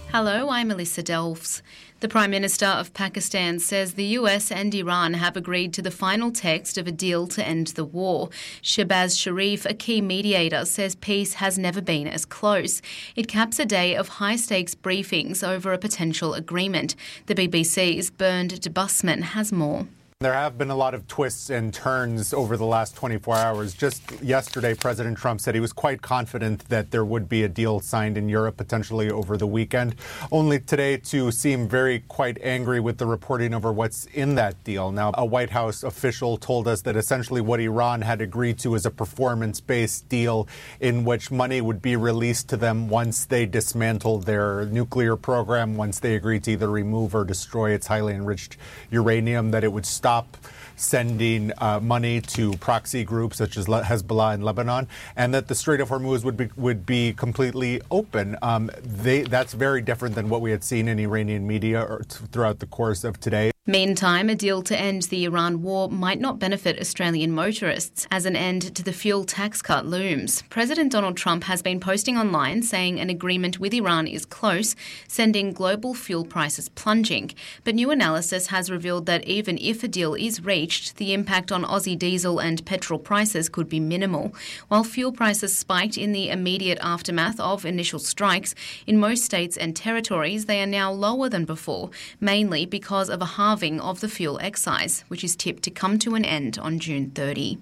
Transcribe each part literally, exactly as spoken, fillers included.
Hello, I'm Melissa Delves. The Prime Minister of Pakistan says the U S and Iran have agreed to the final text of a deal to end the war. Shehbaz Sharif, a key mediator, says peace has never been as close. It caps a day of high-stakes briefings over a potential agreement. The B B C's Bernd de Busman has more. There have been a lot of twists and turns over the last twenty-four hours. Just yesterday, President Trump said he was quite confident that there would be a deal signed in Europe potentially over the weekend, only today to seem very quite angry with the reporting over what's in that deal. Now, a White House official told us that essentially what Iran had agreed to is a performance-based deal in which money would be released to them once they dismantled their nuclear program, once they agreed to either remove or destroy its highly enriched uranium, that it would stop Stop sending uh, money to proxy groups such as Hezbollah in Lebanon, and that the Strait of Hormuz would be would be completely open. Um, they, that's very different than what we had seen in Iranian media or t- throughout the course of today. Meantime, a deal to end the Iran war might not benefit Australian motorists as an end to the fuel tax cut looms. President Donald Trump has been posting online saying an agreement with Iran is close, sending global fuel prices plunging. But new analysis has revealed that even if a deal is reached, the impact on Aussie diesel and petrol prices could be minimal. While fuel prices spiked in the immediate aftermath of initial strikes, in most states and territories they are now lower than before, mainly because of a halving of the fuel excise, which is tipped to come to an end on June thirtieth.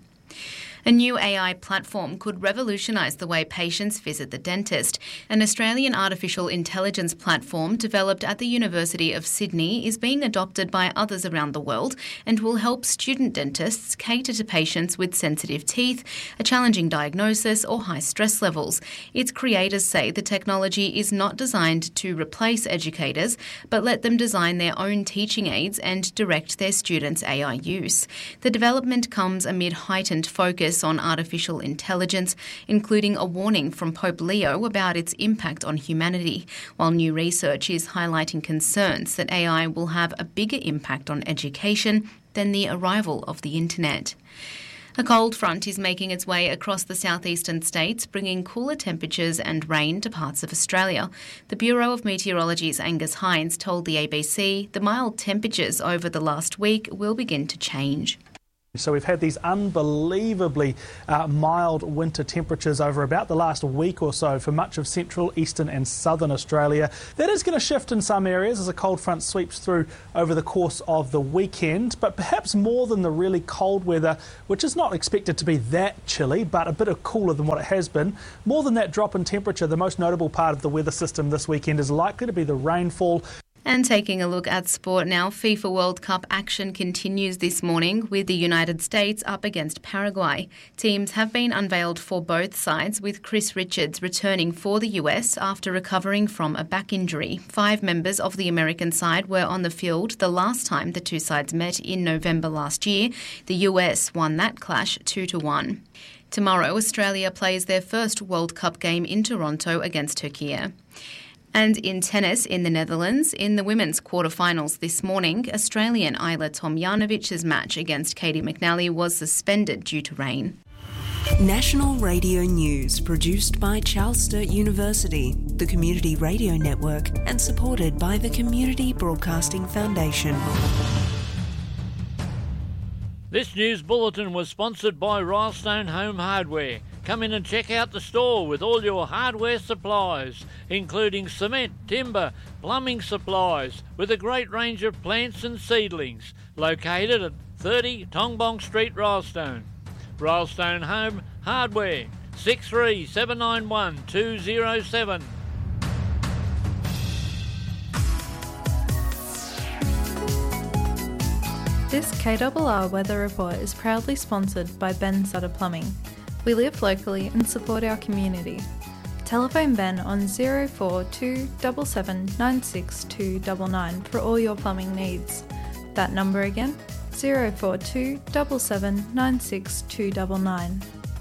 A new A I platform could revolutionise the way patients visit the dentist. An Australian artificial intelligence platform developed at the University of Sydney is being adopted by others around the world and will help student dentists cater to patients with sensitive teeth, a challenging diagnosis or high stress levels. Its creators say the technology is not designed to replace educators, but let them design their own teaching aids and direct their students' A I use. The development comes amid heightened focus on artificial intelligence, including a warning from Pope Leo about its impact on humanity, while new research is highlighting concerns that A I will have a bigger impact on education than the arrival of the internet. A cold front is making its way across the southeastern states, bringing cooler temperatures and rain to parts of Australia. The Bureau of Meteorology's Angus Hines told the A B C the mild temperatures over the last week will begin to change. So we've had these unbelievably uh, mild winter temperatures over about the last week or so for much of central, eastern and southern Australia. That is going to shift in some areas as a cold front sweeps through over the course of the weekend, but perhaps more than the really cold weather, which is not expected to be that chilly, but a bit of cooler than what it has been. More than that drop in temperature, the most notable part of the weather system this weekend is likely to be the rainfall. And taking a look at sport now, FIFA World Cup action continues this morning with the United States up against Paraguay. Teams have been unveiled for both sides, with Chris Richards returning for the U S after recovering from a back injury. Five members of the American side were on the field the last time the two sides met in November last year. The U S won that clash two to one. Tomorrow, Australia plays their first World Cup game in Toronto against Turkey. And in tennis in the Netherlands, in the women's quarterfinals this morning, Australian Ajla Tomljanovic's match against Katie McNally was suspended due to rain. National Radio News, produced by Charles Sturt University, the Community Radio Network, and supported by the Community Broadcasting Foundation. This news bulletin was sponsored by Rylestone Home Hardware. Come in and check out the store with all your hardware supplies, including cement, timber, plumbing supplies, with a great range of plants and seedlings. Located at thirty Tongbong Street, Rylestone. Rylestone Home Hardware, six three seven nine one two zero seven. This K R R Weather Report is proudly sponsored by Ben Sutter Plumbing. We live locally and support our community. Telephone Ben on zero four two seven seven nine six two nine nine for all your plumbing needs. That number again, zero four two seven seven nine six two nine nine.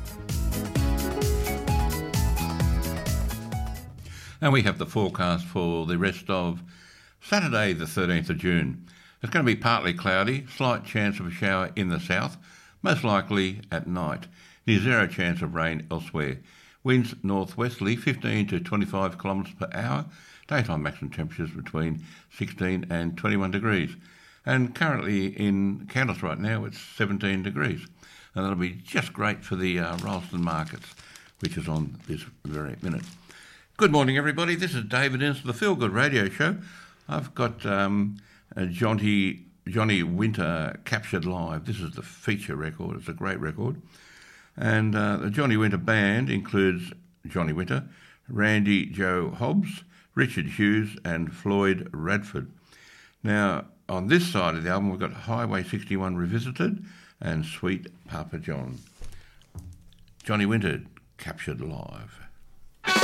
And we have the forecast for the rest of Saturday the thirteenth of June. It's going to be partly cloudy, slight chance of a shower in the south, most likely at night. Near zero chance of rain elsewhere. Winds northwesterly fifteen to twenty-five kilometres per hour. Daytime maximum temperatures between sixteen and twenty-one degrees. And currently in Candice right now, it's seventeen degrees. And that'll be just great for the uh, Ralston markets, which is on this very minute. Good morning, everybody. This is David Innes for the Feel Good Radio Show. I've got um, a Johnny, Johnny Winter captured live. This is the feature record. It's a great record. And uh, the Johnny Winter band includes Johnny Winter, Randy Joe Hobbs, Richard Hughes and Floyd Radford. Now, on this side of the album, we've got Highway sixty-one Revisited and Sweet Papa John. Johnny Winter captured live.